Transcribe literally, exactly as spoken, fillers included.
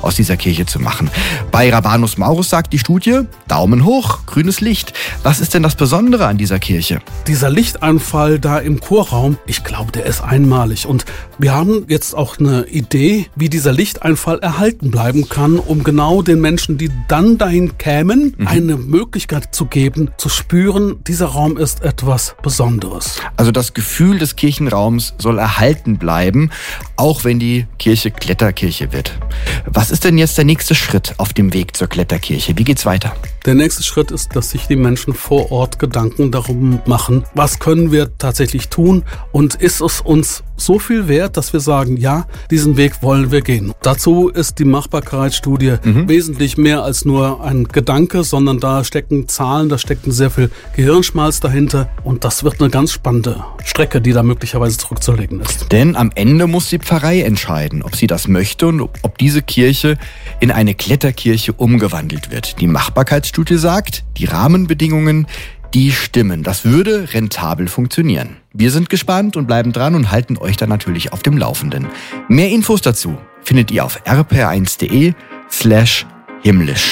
aus dieser Kirche zu machen. Bei Rabanus Maurus sagt die Studie, Daumen hoch, grünes Licht. Was ist denn das Besondere an dieser Kirche? Dieser Lichteinfall da im Chorraum, ich glaube, der ist einmalig. Und wir haben jetzt auch eine Idee, wie dieser Lichteinfall erhalten bleiben kann, um genau den Menschen, die dann dahin kämen, mhm. eine Möglichkeit zu geben, zu spüren, dieser Raum ist etwas Besonderes. Also das Gefühl des Kirchenraums soll erhalten bleiben, auch wenn die Kirche Kletterkirche wird. Was ist denn jetzt der nächste Schritt auf dem Weg zur Kletterkirche? Wie geht's weiter? Der nächste Schritt ist, dass sich die Menschen vor Ort Gedanken darum machen, was können wir tatsächlich tun und ist es uns so viel wert, dass wir sagen, ja, diesen Weg wollen wir gehen. Dazu ist die Machbarkeitsstudie mhm. wesentlich mehr als nur ein Gedanke, sondern da stecken Zahlen, da steckt sehr viel Gehirnschmalz dahinter und das wird eine ganz spannende Strecke, die da möglicherweise zurückzulegen ist. Denn am Ende muss die Pfarrei entscheiden, ob sie das möchte und ob diese Kirche in eine Kletterkirche umgewandelt wird. Die Machbarkeitsstudie sagt, die Rahmenbedingungen, die stimmen. Das würde rentabel funktionieren. Wir sind gespannt und bleiben dran und halten euch dann natürlich auf dem Laufenden. Mehr Infos dazu findet ihr auf r p r eins punkt d e slash himmlisch.